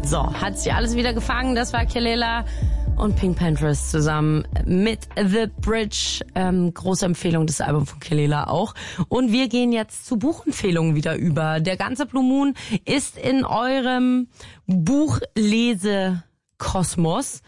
So, hat sich alles wieder gefangen. Das war Kelela und Pink Panthers zusammen mit The Bridge. Große Empfehlung, das Album von Kelela auch. Und wir gehen jetzt zu Buchempfehlungen wieder über. Der ganze Blue Moon ist in eurem Buchlesekosmos.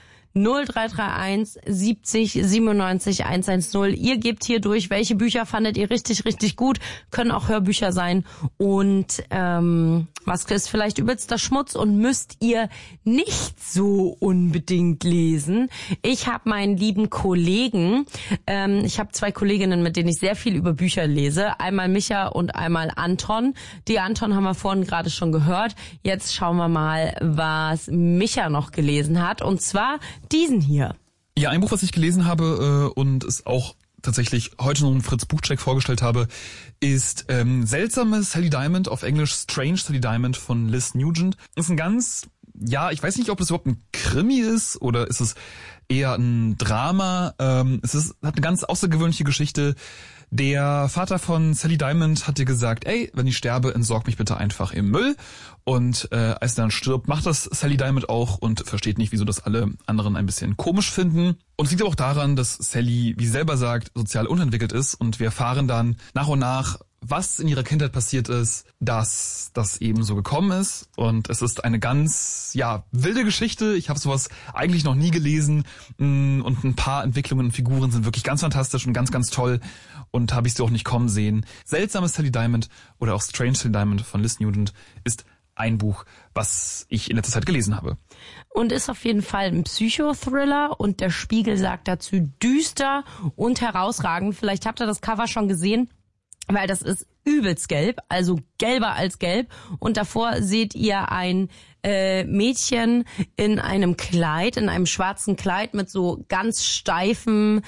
0331 70 97 110. Ihr gebt hier durch, welche Bücher fandet ihr richtig, richtig gut. Können auch Hörbücher sein. Und was ist vielleicht übelster Schmutz und müsst ihr nicht so unbedingt lesen. Ich habe meinen lieben Kollegen, ich habe 2 Kolleginnen, mit denen ich sehr viel über Bücher lese. Einmal Micha und einmal Anton. Die Anton haben wir vorhin gerade schon gehört. Jetzt schauen wir mal, was Micha noch gelesen hat. Und zwar diesen hier. Ja, ein Buch, was ich gelesen habe und es auch tatsächlich heute noch im Fritz Buchcheck vorgestellt habe, ist Seltsame Sally Diamond, auf Englisch Strange Sally Diamond von Liz Nugent. Ist ein ganz, ja, ich weiß nicht, ob das überhaupt ein Krimi ist oder ist es eher ein Drama. Hat eine ganz außergewöhnliche Geschichte. Der Vater von Sally Diamond hat ihr gesagt, ey, wenn ich sterbe, entsorg mich bitte einfach im Müll. Und als er dann stirbt, macht das Sally Diamond auch und versteht nicht, wieso das alle anderen ein bisschen komisch finden. Und es liegt aber auch daran, dass Sally, wie sie selber sagt, sozial unentwickelt ist. Und wir erfahren dann nach und nach, was in ihrer Kindheit passiert ist, dass das eben so gekommen ist. Und es ist eine ganz, ja, wilde Geschichte. Ich habe sowas eigentlich noch nie gelesen. Und ein paar Entwicklungen und Figuren sind wirklich ganz fantastisch und ganz, ganz toll. Und habe ich sie auch nicht kommen sehen. Seltsame Sally Diamond oder auch Strange Sally Diamond von Liz Nugent ist ein Buch, was ich in letzter Zeit gelesen habe. Und ist auf jeden Fall ein Psychothriller und der Spiegel sagt dazu düster und herausragend. Vielleicht habt ihr das Cover schon gesehen, weil das ist übelst gelb, also gelber als gelb. Und davor seht ihr ein Mädchen in einem Kleid, in einem schwarzen Kleid mit so ganz steifen,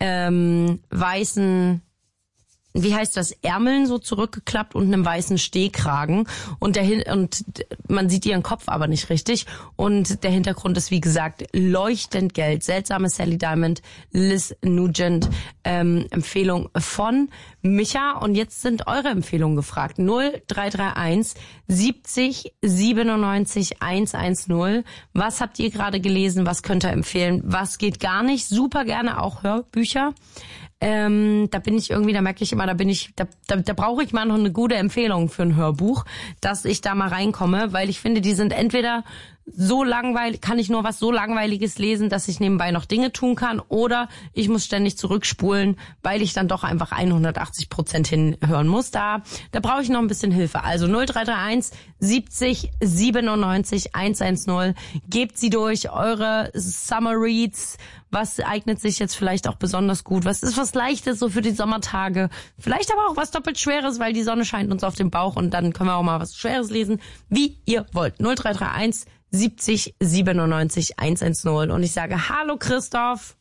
weißen, wie heißt das, Ärmeln so zurückgeklappt und einem weißen Stehkragen und man sieht ihren Kopf aber nicht richtig und der Hintergrund ist wie gesagt leuchtend gelb. Seltsame Sally Diamond, Liz Nugent, Empfehlung von Micha. Und jetzt sind eure Empfehlungen gefragt. 0331 70 97 110. Was habt ihr gerade gelesen? Was könnt ihr empfehlen? Was geht gar nicht? Super gerne auch Hörbücher. Da bin ich irgendwie, da merke ich immer, da brauche ich mal noch eine gute Empfehlung für ein Hörbuch, dass ich da mal reinkomme, weil ich finde, die sind entweder so langweilig, kann ich nur was so Langweiliges lesen, dass ich nebenbei noch Dinge tun kann, oder ich muss ständig zurückspulen, weil ich dann doch einfach 180% hinhören muss. Da brauche ich noch ein bisschen Hilfe. Also 0331 70 97 110. Gebt sie durch, eure Summer Reads. Was eignet sich jetzt vielleicht auch besonders gut? Was ist was Leichtes so für die Sommertage? Vielleicht aber auch was doppelt Schweres, weil die Sonne scheint uns auf den Bauch und dann können wir auch mal was Schweres lesen, wie ihr wollt. 0331 70 97 110. Und ich sage Hallo Christoph.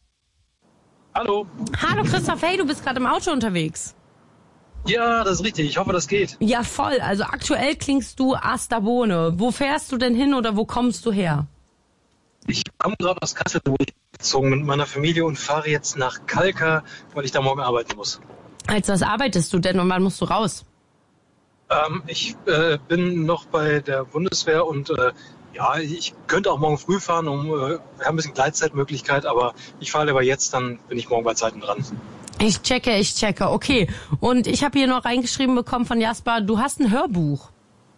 Hallo. Hallo Christoph, hey, du bist gerade im Auto unterwegs. Ja, das ist richtig. Ich hoffe, das geht. Ja, voll. Also aktuell klingst du Asterbohne. Wo fährst du denn hin oder wo kommst du her? Ich komme gerade aus Kassel gezogen mit meiner Familie und fahre jetzt nach Kalkar, weil ich da morgen arbeiten muss. Als was arbeitest du denn und wann musst du raus? Ich bin noch bei der Bundeswehr und ja, ich könnte auch morgen früh fahren, wir haben ein bisschen Gleitzeitmöglichkeit, aber ich fahre lieber jetzt, dann bin ich morgen bei Zeiten dran. Ich checke. Okay. Und ich habe hier noch reingeschrieben bekommen von Jasper, du hast ein Hörbuch.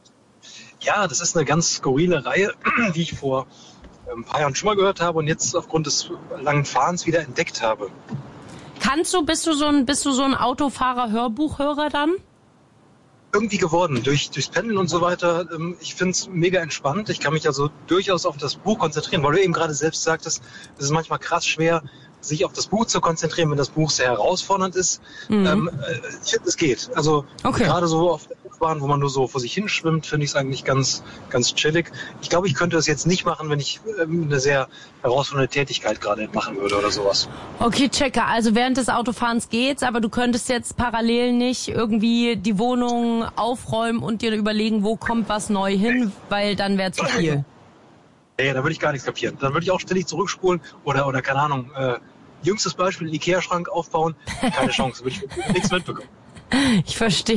Ja, das ist eine ganz skurrile Reihe, die ich vor ein paar Jahren schon mal gehört habe und jetzt aufgrund des langen Fahrens wieder entdeckt habe. Bist du so ein Autofahrer-Hörbuchhörer dann? Irgendwie geworden, durchs Pendeln und so weiter. Ich finde es mega entspannt. Ich kann mich also durchaus auf das Buch konzentrieren, weil du eben gerade selbst sagtest, es ist manchmal krass schwer, sich auf das Buch zu konzentrieren, wenn das Buch sehr herausfordernd ist. Mhm. Ich finde, es geht. Also gerade so auf der Bahn, wo man nur so vor sich hinschwimmt, finde ich es eigentlich ganz, ganz chillig. Ich glaube, ich könnte das jetzt nicht machen, wenn ich eine sehr herausfordernde Tätigkeit gerade machen würde oder sowas. Okay, checke. Also während des Autofahrens geht's, aber du könntest jetzt parallel nicht irgendwie die Wohnung aufräumen und dir überlegen, wo kommt was neu hin, weil dann wäre zu viel. Nee, da würde ich gar nichts kapieren. Dann würde ich auch ständig zurückspulen oder keine Ahnung, jüngstes Beispiel, Ikea-Schrank aufbauen. Keine Chance, würde ich nichts mitbekommen. Ich verstehe.